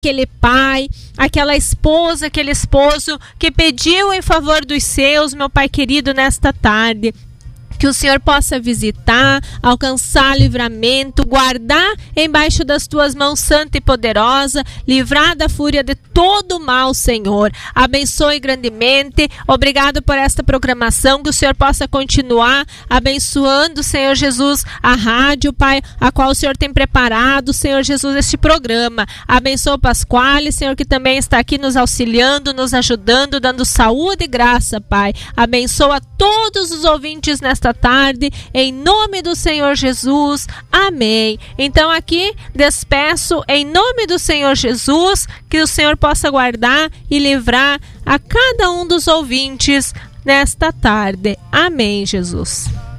aquele pai, aquela esposa, aquele esposo que pediu em favor dos seus, meu Pai querido, nesta tarde. Que o Senhor possa visitar, alcançar livramento, guardar embaixo das tuas mãos santa e poderosa, livrar da fúria de todo o mal, Senhor. Abençoe grandemente. Obrigado por esta programação, que o Senhor possa continuar abençoando, Senhor Jesus, a rádio, Pai, a qual o Senhor tem preparado, Senhor Jesus, este programa. Abençoe o Pasquale, Senhor, que também está aqui nos auxiliando, nos ajudando, dando saúde e graça, Pai. Abençoa todos os ouvintes nesta tarde, em nome do Senhor Jesus, amém. Então aqui despeço em nome do Senhor Jesus, que o Senhor possa guardar e livrar a cada um dos ouvintes nesta tarde, amém, Jesus.